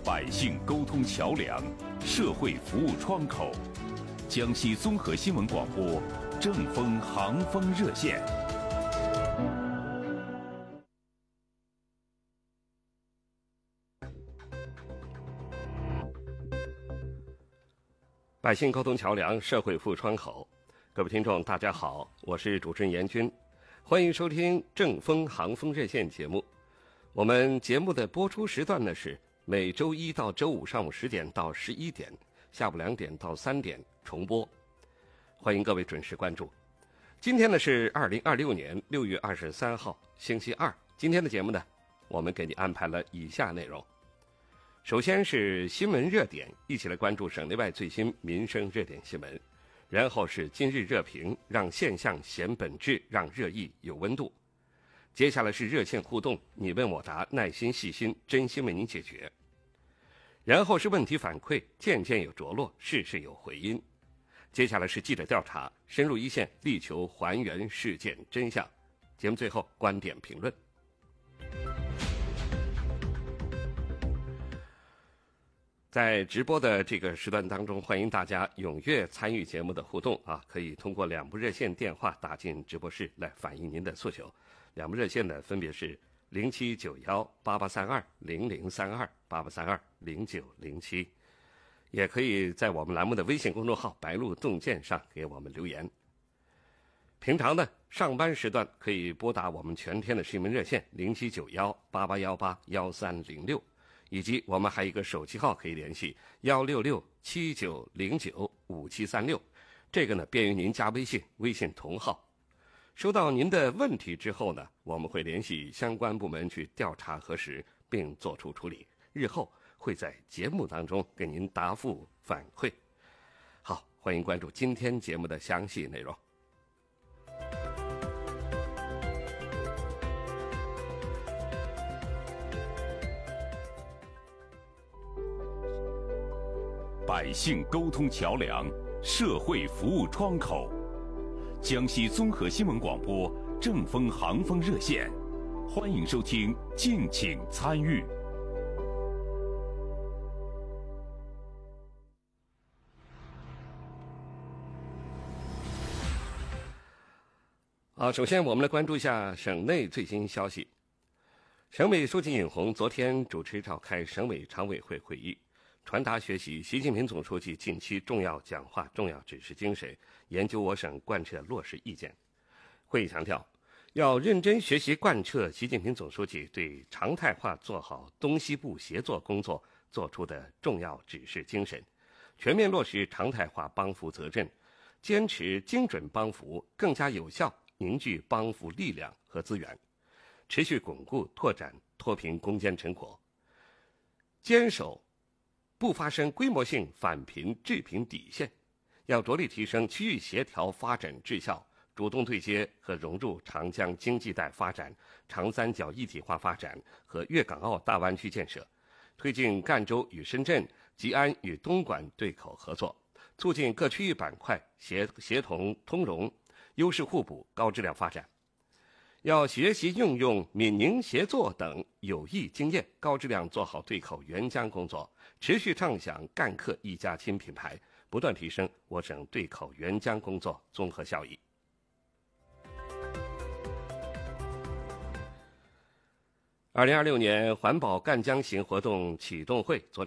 百姓沟通桥梁，社会服务窗口。江西综合新闻广播正风航风热线。 百姓沟通桥梁，社会服务窗口。各位听众，大家好，我是主持人严军，欢迎收听正风航风热线节目。我们节目的播出时段呢是每周一到周五上午10点到11点，下午2点到3点重播，欢迎各位准时关注。今天呢是2026年6月23号，星期二。今天的节目呢，我们给你安排了以下内容。首先是新闻热点，一起来关注省内外最新民生热点新闻。然后是今日热评，让现象显本质，让热议有温度。接下来是热线互动，你问我答，耐心细心，真心为您解决。然后是问题反馈，件件有着落，事事有回音。接下来是记者调查，深入一线，力求还原事件真相。节目最后观点评论。在直播的这个时段当中，欢迎大家踊跃参与节目的互动啊！可以通过2部热线电话打进直播室来反映您的诉求。2部热线呢分别是07918832003288320907，也可以在我们栏目的微信公众号白鹿洞见上给我们留言。平常呢上班时段可以拨打我们全天的新闻热线079188181306，以及我们还有一个手机号可以联系16679095736，这个呢便于您加微信，微信同号。收到您的问题之后呢，我们会联系相关部门去调查核实，并做出处理。日后会在节目当中给您答复反馈。好，欢迎关注今天节目的详细内容。 百姓沟通桥梁，社会服务窗口。江西综合新闻广播正风航风热线，欢迎收听，敬请参与。 好，首先我们来关注一下省内最新消息。省委书记尹红昨天主持召开省委常委会会议，传达学习习近平总书记近期重要讲话、重要指示精神，研究我省贯彻落实意见。会议强调，要认真学习贯彻习近平总书记对常态化做好东西部协作工作作出的重要指示精神，全面落实常态化帮扶责任，坚持精准帮扶，更加有效凝聚帮扶力量和资源，持续巩固拓展脱贫攻坚成果，坚守不发生规模性反贫治贫底线，要着力提升区域协调发展质效，主动对接和融入长江经济带发展、长三角一体化发展和粤港澳大湾区建设，推进赣州与深圳、吉安与东莞对口合作，促进各区域板块协同通融、优势互补、高质量发展。要学习运用闽宁协作等有益经验，高质量做好对口援疆工作，持续唱响赣客一家亲品牌，不断提升我省对口援疆工作综合效益。2026年环保赣江行活动启动会昨天